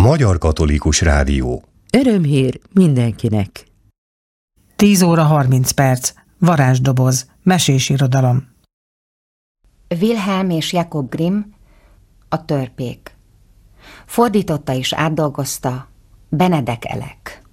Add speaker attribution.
Speaker 1: Magyar Katolikus Rádió.
Speaker 2: Örömhír mindenkinek.
Speaker 3: 10 óra 30 perc. Varázsdoboz. Mesés irodalom.
Speaker 4: Wilhelm és Jakob Grimm, A törpék. Fordította és átdolgozta Benedek Elek.